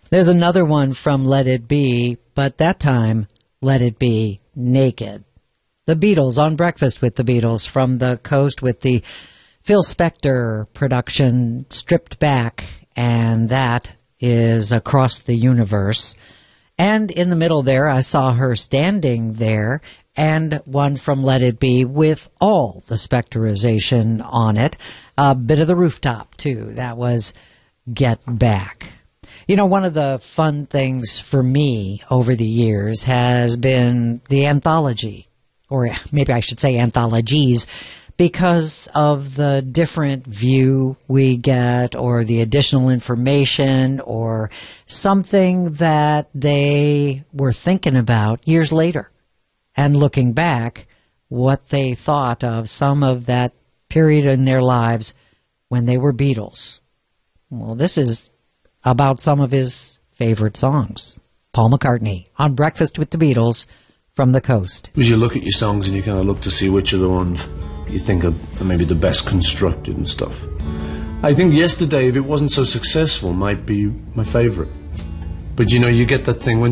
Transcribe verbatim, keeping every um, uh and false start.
There's another one from Let It Be, but that time, Let It Be Naked. The Beatles on Breakfast with the Beatles from the Coast with the Phil Spector production Stripped Back, and that is Across the Universe. And in the middle there, I saw her standing there, and one from Let It Be with all the Spectorization on it. A bit of the rooftop, too. That was Get Back. You know, one of the fun things for me over the years has been the anthology, or maybe I should say anthologies, because of the different view we get or the additional information or something that they were thinking about years later. And looking back, what they thought of some of that period in their lives when they were Beatles. Well, this is about some of his favorite songs. Paul McCartney on Breakfast with the Beatles from the Coast. As you look at your songs and you kind of look to see which are the ones you think are maybe the best constructed and stuff. I think Yesterday, if it wasn't so successful, might be my favourite. But you know, you get that thing when